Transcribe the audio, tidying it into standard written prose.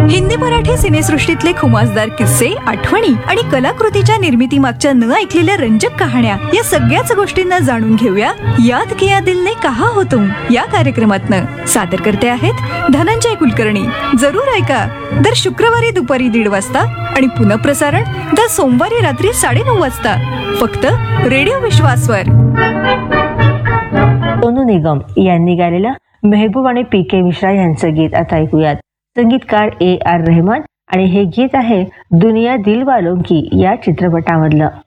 हिंदी मराठी सिनेसृष्टीतले खुमासदार किस्से, आठवणी आणि कलाकृतीच्या निर्मितीमागच्या न ऐकलेल्या रंजक कहाण्या या सगळ्याच गोष्टींना जाणून घेऊया याद किया दिल ने कहा हो तुम या कार्यक्रमातनं. सादर करते आहेत धनंजय कुलकर्णी. जरूर ऐका दर शुक्रवारी दुपारी 1:30 वाजता आणि पुनःप्रसारण दर सोमवारी रात्री 9:30 वाजता फक्त रेडिओ विश्वासवर. सोनू निगम यांनी गायलेलं मेहबूब आणि पी.के. मिश्रा यांचं गीत आता ऐकूयात. संगीतकार A.R. रहमान आणि हे गीत आहे दुनिया दिल वालों की या चित्रपटामधलं.